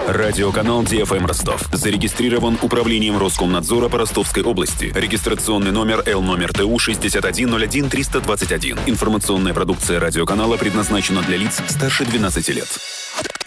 Радиоканал DFM Ростов. Зарегистрирован Управлением Роскомнадзора по Ростовской области. Регистрационный номер ТУ 6101 321. Информационная продукция радиоканала предназначена для лиц старше 12 лет.